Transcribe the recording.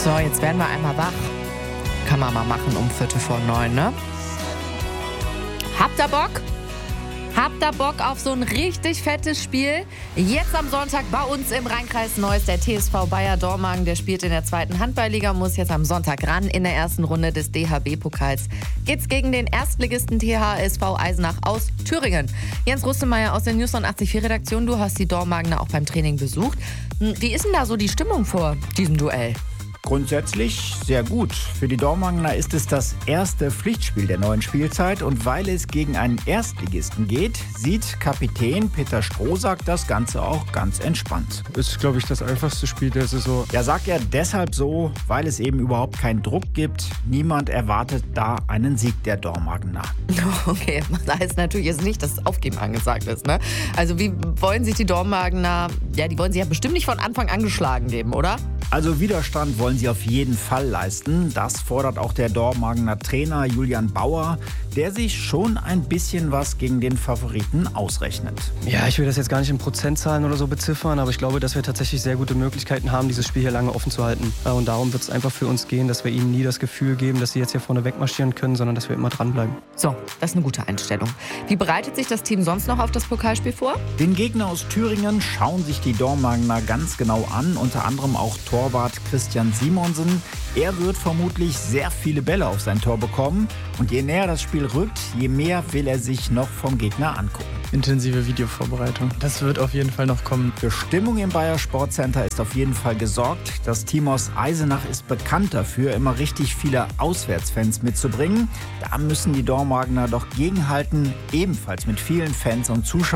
So, jetzt werden wir einmal wach. Kann man mal machen um 8:45, ne? Habt ihr Bock? Habt ihr Bock auf so ein richtig fettes Spiel? Jetzt am Sonntag bei uns im Rheinkreis Neuss, der TSV Bayer Dormagen, der spielt in der 2. Handballliga, muss jetzt am Sonntag ran. In der ersten Runde des DHB-Pokals geht's gegen den Erstligisten THSV Eisenach aus Thüringen. Jens Rustemeyer aus der News 84-Redaktion, du hast die Dormagener auch beim Training besucht. Wie ist denn da so die Stimmung vor diesem Duell? Grundsätzlich sehr gut. Für die Dormagener ist es das erste Pflichtspiel der neuen Spielzeit und weil es gegen einen Erstligisten geht, sieht Kapitän Peter Strohsack das Ganze auch ganz entspannt. Ist, glaube ich, das einfachste Spiel der Saison. Ja, sagt er deshalb so, weil es eben überhaupt keinen Druck gibt. Niemand erwartet da einen Sieg der Dormagener. Okay, das heißt natürlich jetzt nicht, dass Aufgeben angesagt ist, ne? Also wie wollen sich die Dormagener, die wollen sich ja bestimmt nicht von Anfang an geschlagen geben, oder? Also Widerstand wollen sie auf jeden Fall leisten. Das fordert auch der Dormagener Trainer Julian Bauer, der sich schon ein bisschen was gegen den Favoriten ausrechnet. Ja, ich will das jetzt gar nicht in Prozentzahlen oder so beziffern, aber ich glaube, dass wir tatsächlich sehr gute Möglichkeiten haben, dieses Spiel hier lange offen zu halten. Und darum wird es einfach für uns gehen, dass wir ihnen nie das Gefühl geben, dass sie jetzt hier vorne wegmarschieren können, sondern dass wir immer dranbleiben. So, das ist eine gute Einstellung. Wie bereitet sich das Team sonst noch auf das Pokalspiel vor? Den Gegner aus Thüringen schauen sich die Dormagener ganz genau an, unter anderem auch Torwart Christian Simonsen. Er wird vermutlich sehr viele Bälle auf sein Tor bekommen und je näher das Spiel rückt, je mehr will er sich noch vom Gegner angucken. Intensive Videovorbereitung. Das wird auf jeden Fall noch kommen. Für Stimmung im Bayer Sportcenter ist auf jeden Fall gesorgt. Das Team aus Eisenach ist bekannt dafür, immer richtig viele Auswärtsfans mitzubringen. Da müssen die Dormagener doch gegenhalten, ebenfalls mit vielen Fans und Zuschauern.